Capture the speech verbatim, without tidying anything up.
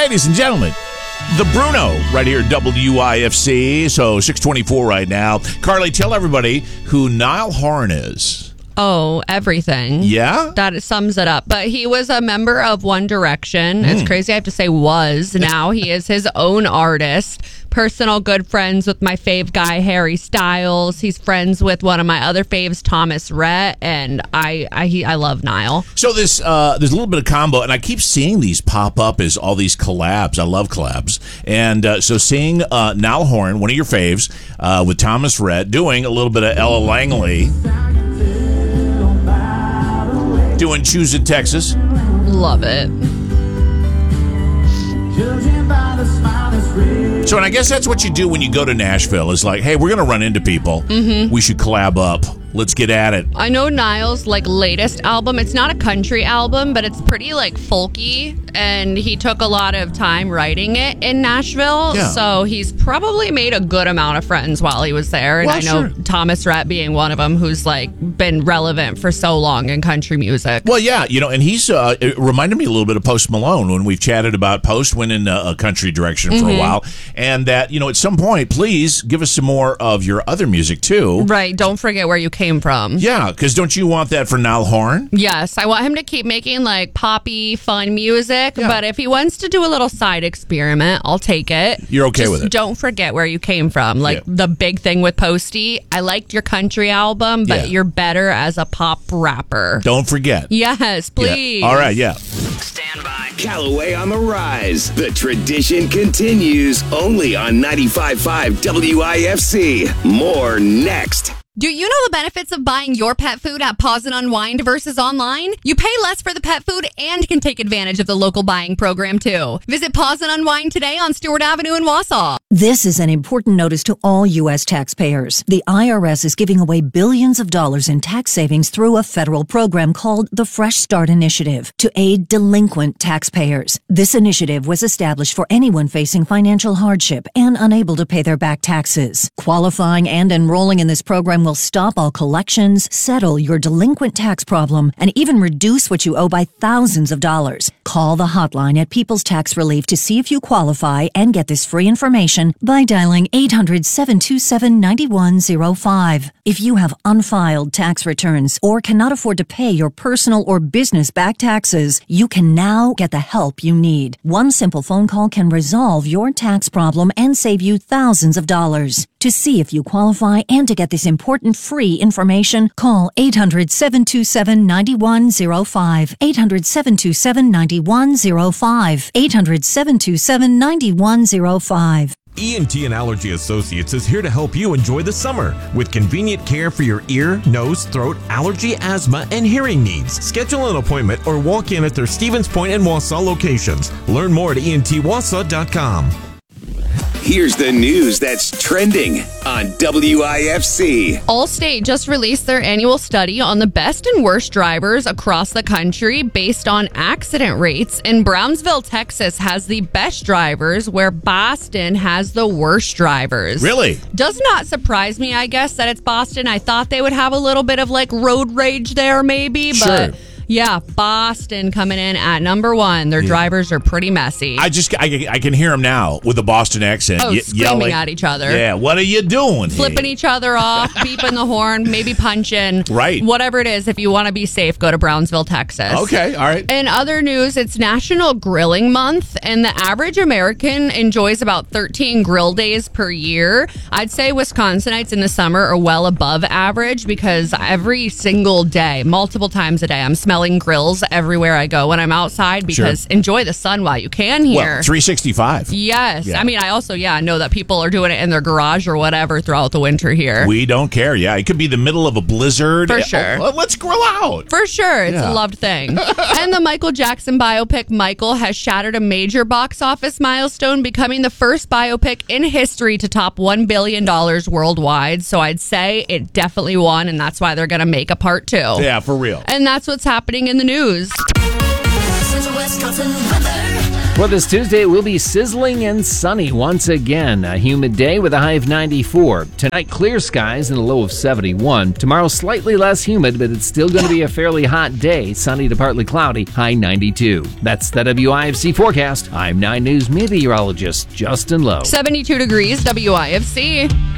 Ladies and gentlemen, the Bruno right here at W I F C. So six twenty-four right now. Carly, tell everybody who Niall Horan is. Oh, everything. Yeah? That sums it up. But he was a member of One Direction. Mm. It's crazy I have to say was. Now he is his own artist. Personal good friends with my fave guy, Harry Styles. He's friends with one of my other faves, Thomas Rhett. And I I, he, I love Niall. So this uh, there's a little bit of combo. And I keep seeing these pop up as all these collabs. I love collabs. And uh, so seeing uh, Niall Horan, one of your faves, uh, with Thomas Rhett, doing a little bit of Ella Langley. Doing Choose It, Texas. Love it. So, and I guess that's what you do when you go to Nashville. Is like, hey, we're going to run into people. Mm-hmm. We should collab up. Let's get at it. I know Niall's like latest album. It's not a country album, but it's pretty like folky, and he took a lot of time writing it in Nashville. Yeah. So he's probably made a good amount of friends while he was there. And well, I know sure. Thomas Rhett being one of them, who's like been relevant for so long in country music. Well, yeah, you know, and he's uh, it reminded me a little bit of Post Malone when we've chatted about Post went in a, a country direction for mm-hmm. a while, and that, you know, at some point, please give us some more of your other music too. Right. Don't forget where you came from. Yeah, because don't you want that for Niall Horan? Yes, I want him to keep making like poppy, fun music. Yeah. But if he wants to do a little side experiment, I'll take it. You're okay Just with it. Don't forget where you came from. Like Yeah. the big thing with Posty, I liked your country album, but Yeah. you're better as a pop rapper. Don't forget. Yes, please. Yeah. All right, yeah. Stand by. Callaway on the rise. The tradition continues only on ninety-five point five W I F C. More next. Do you know the benefits of buying your pet food at Pause and Unwind versus online? You pay less for the pet food and can take advantage of the local buying program too. Visit Pause and Unwind today on Stewart Avenue in Wausau. This is an important notice to all U S taxpayers. The I R S is giving away billions of dollars in tax savings through a federal program called the Fresh Start Initiative to aid delinquent taxpayers. This initiative was established for anyone facing financial hardship and unable to pay their back taxes. Qualifying and enrolling in this program will stop all collections, settle your delinquent tax problem, and even reduce what you owe by thousands of dollars. Call the hotline at People's Tax Relief to see if you qualify and get this free information by dialing eight hundred, seven two seven, nine one zero five. If you have unfiled tax returns or cannot afford to pay your personal or business back taxes, you can now get the help you need. One simple phone call can resolve your tax problem and save you thousands of dollars. To see if you qualify and to get this important free information, call eight hundred, seven two seven, nine one zero five. eight hundred, seven two seven, nine one zero five. eight hundred, seven two seven, nine one zero five. E N T and Allergy Associates is here to help you enjoy the summer with convenient care for your ear, nose, throat, allergy, asthma, and hearing needs. Schedule an appointment or walk in at their Stevens Point and Wausau locations. Learn more at E N T wausau dot com. Here's the news that's trending on W I F C. Allstate just released their annual study on the best and worst drivers across the country based on accident rates. And Brownsville, Texas has the best drivers, where Boston has the worst drivers. Really? Does not surprise me, I guess, that it's Boston. I thought they would have a little bit of like road rage there maybe, but... Sure. Yeah, Boston coming in at number one. Their yeah. drivers are pretty messy. I just, I, I can hear them now with the Boston accent. Oh, ye- screaming yelling at each other. Yeah, what are you doing Flipping here? each other off, beeping the horn, maybe punching. Right. Whatever it is, if you want to be safe, go to Brownsville, Texas. Okay, all right. In other news, it's National Grilling Month, and the average American enjoys about thirteen grill days per year. I'd say Wisconsinites in the summer are well above average, because every single day, multiple times a day, I'm smelling grills everywhere I go when I'm outside, because Sure. enjoy the sun while you can here. Well, three sixty-five. Yes. Yeah. I mean, I also, yeah, know that people are doing it in their garage or whatever throughout the winter here. We don't care. Yeah, it could be the middle of a blizzard. For Oh, sure. oh, let's grill out. For sure. It's Yeah. a loved thing. And the Michael Jackson biopic, Michael, has shattered a major box office milestone, becoming the first biopic in history to top one billion dollars worldwide. So I'd say it definitely won, and that's why they're going to make a part two. Yeah, for real. And that's what's happening in the news. Central Wisconsin weather. For this Tuesday, it will be sizzling and sunny once again. A humid day with a high of ninety-four. Tonight, clear skies and a low of seventy-one. Tomorrow, slightly less humid, but it's still going to be a fairly hot day. Sunny to partly cloudy, high ninety-two. That's the W I F C forecast. I'm nine News meteorologist Justin Lowe. seventy-two degrees, W I F C.